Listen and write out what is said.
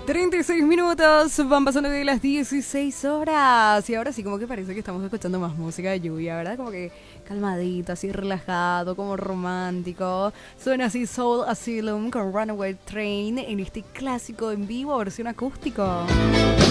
36 minutos, van pasando de las 16 horas. Y ahora sí, como que parece que estamos escuchando más música de lluvia, ¿verdad? Como que calmadito, así relajado, como romántico. Suena así Soul Asylum con Runaway Train en este clásico en vivo, versión acústico.